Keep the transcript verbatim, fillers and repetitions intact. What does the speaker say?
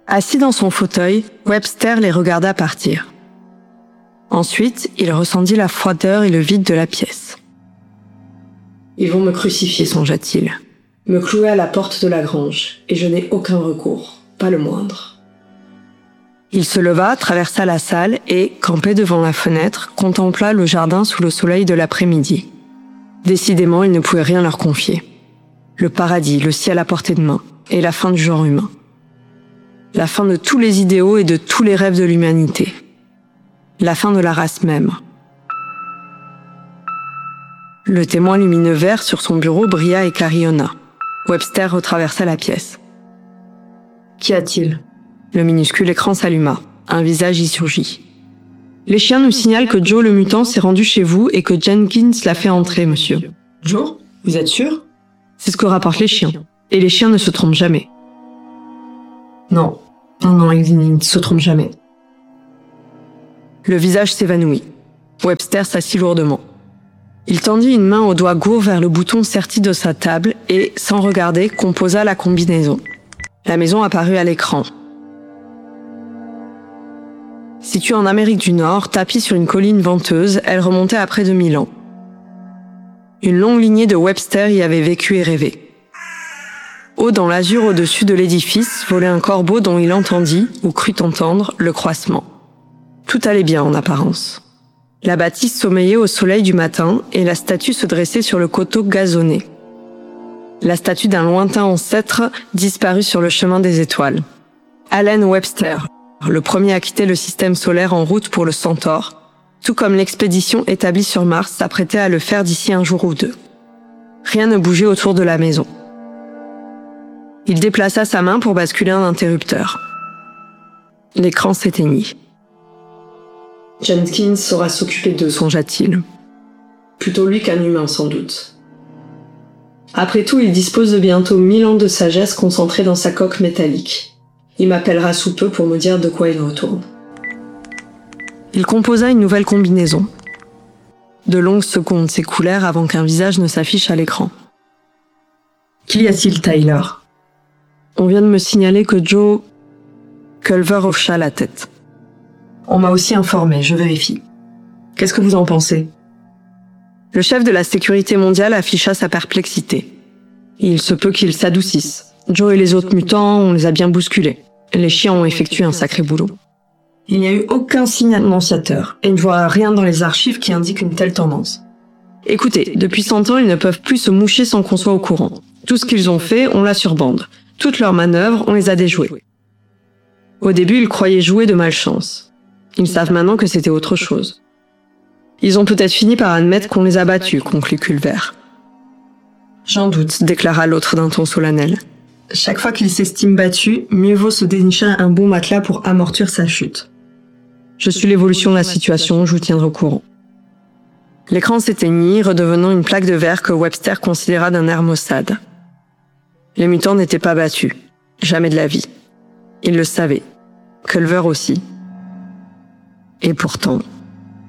Assis dans son fauteuil, Webster les regarda partir. Ensuite, il ressentit la froideur et le vide de la pièce. « Ils vont me crucifier, songea-t-il. Me clouer à la porte de la grange, et je n'ai aucun recours, pas le moindre. » Il se leva, traversa la salle et, campé devant la fenêtre, contempla le jardin sous le soleil de l'après-midi. Décidément, il ne pouvait rien leur confier. Le paradis, le ciel à portée de main, et la fin du genre humain. La fin de tous les idéaux et de tous les rêves de l'humanité. La fin de la race même. Le témoin lumineux vert sur son bureau brilla et carillonna. Webster retraversa la pièce. « Qu'y a-t-il » Le minuscule écran s'alluma. Un visage y surgit. « Les chiens nous signalent que Joe le mutant s'est rendu chez vous et que Jenkins l'a fait entrer, monsieur. »« Joe ? Vous êtes sûr ?» C'est ce que rapportent les chiens. Et les chiens ne se trompent jamais. « Non, non, non, ils ne se trompent jamais. » Le visage s'évanouit. Webster s'assit lourdement. Il tendit une main au doigt gros vers le bouton serti de sa table et, sans regarder, composa la combinaison. La maison apparut à l'écran. Située en Amérique du Nord, tapie sur une colline venteuse, elle remontait à près de mille ans. Une longue lignée de Webster y avait vécu et rêvé. Haut dans l'azur au-dessus de l'édifice, volait un corbeau dont il entendit, ou crut entendre, le croissement. Tout allait bien en apparence. La bâtisse sommeillait au soleil du matin et la statue se dressait sur le coteau gazonné. La statue d'un lointain ancêtre disparut sur le chemin des étoiles. Allen Webster, le premier à quitter le système solaire en route pour le Centaure, tout comme l'expédition établie sur Mars s'apprêtait à le faire d'ici un jour ou deux. Rien ne bougeait autour de la maison. Il déplaça sa main pour basculer un interrupteur. L'écran s'éteignit. Jenkins saura s'occuper d'eux, songea-t-il. Plutôt lui qu'un humain, sans doute. Après tout, il dispose de bientôt mille ans de sagesse concentrée dans sa coque métallique. Il m'appellera sous peu pour me dire de quoi il retourne. Il composa une nouvelle combinaison. De longues secondes s'écoulèrent avant qu'un visage ne s'affiche à l'écran. « Qu'y a-t-il, Tyler ?» On vient de me signaler que Joe... Culver hocha la tête. On m'a aussi informé, je vérifie. Qu'est-ce que vous en pensez ? Le chef de la sécurité mondiale afficha sa perplexité. Il se peut qu'ils s'adoucissent. Joe et les autres mutants, on les a bien bousculés. Les chiens ont effectué un sacré boulot. Il n'y a eu aucun signe annonciateur, et ne voit rien dans les archives qui indique une telle tendance. Écoutez, depuis cent ans, ils ne peuvent plus se moucher sans qu'on soit au courant. Tout ce qu'ils ont fait, on l'a sur bande. Toutes leurs manœuvres, on les a déjouées. Au début, ils croyaient jouer de malchance. Ils savent maintenant que c'était autre chose. Ils ont peut-être fini par admettre qu'on les a battus, conclut Culver. J'en doute, déclara l'autre d'un ton solennel. Chaque fois qu'il s'estime battu, mieux vaut se dénicher un bon matelas pour amortir sa chute. Je suis l'évolution de la situation, je vous tiendrai au courant. L'écran s'éteignit, redevenant une plaque de verre que Webster considéra d'un air maussade. Les mutants n'étaient pas battus. Jamais de la vie. Il le savait. Culver aussi. Et pourtant...